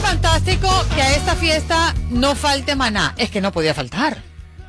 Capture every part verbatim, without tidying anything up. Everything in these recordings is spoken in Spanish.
fantástico que a esta fiesta no falte Maná. Es que no podía faltar.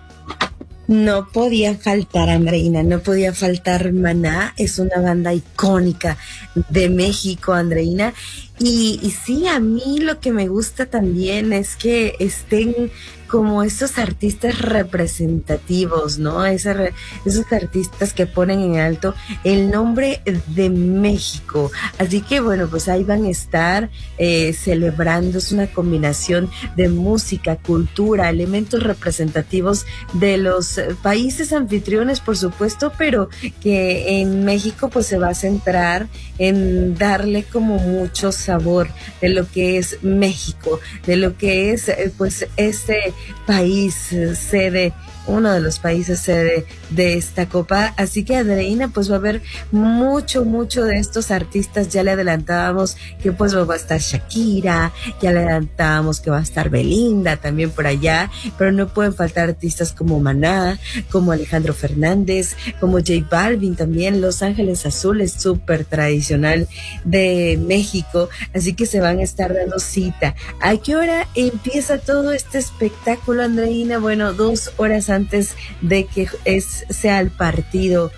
No podía faltar, Andreina, no podía faltar Maná. Es una banda icónica de México, Andreina. Y, y sí, a mí lo que me gusta también es que estén como esos artistas representativos, ¿no? Esa re, esos artistas que ponen en alto el nombre de México. Así que bueno, pues ahí van a estar eh, celebrando. Es una combinación de música, cultura, elementos representativos de los países anfitriones, por supuesto, pero que en México pues se va a centrar en darle como mucho sabor de lo que es México, de lo que es pues este país sede, uno de los países sede de esta copa. Así que, Andreina, pues va a haber mucho, mucho de estos artistas. Ya le adelantábamos que pues va a estar Shakira, ya le adelantábamos que va a estar Belinda también por allá, pero no pueden faltar artistas como Maná, como Alejandro Fernández, como J Balvin también, Los Ángeles Azules, súper tradicional de México. Así que se van a estar dando cita. ¿A qué hora empieza todo este espectáculo, Andreina? Bueno, dos horas antes de que es, sea el partido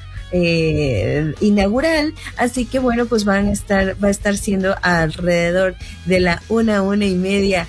eh, inaugural. Así que bueno, pues van a estar, va a estar siendo alrededor de la una, una y media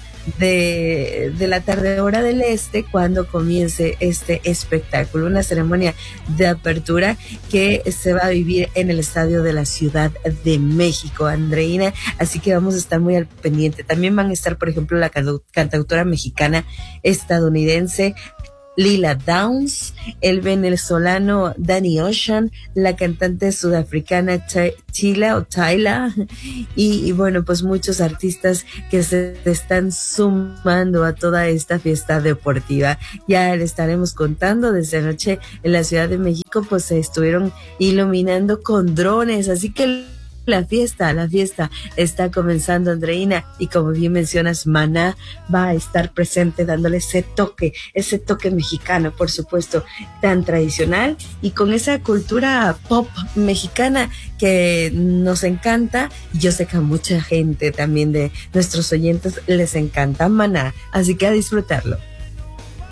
de, de la tarde, hora del este, cuando comience este espectáculo, una ceremonia de apertura que se va a vivir en el estadio de la Ciudad de México, Andreina. Así que vamos a estar muy al pendiente. También van a estar, por ejemplo, la cantautora mexicana estadounidense Lila Downs, el venezolano Danny Ocean, la cantante sudafricana Chila o Tyla, y, y bueno, pues muchos artistas que se están sumando a toda esta fiesta deportiva. Ya le estaremos contando. Desde anoche en la Ciudad de México pues se estuvieron iluminando con drones, así que La fiesta, la fiesta está comenzando, Andreina, y como bien mencionas, Maná va a estar presente dándole ese toque, ese toque mexicano, por supuesto, tan tradicional y con esa cultura pop mexicana que nos encanta. Y yo sé que a mucha gente también de nuestros oyentes les encanta Maná, así que a disfrutarlo.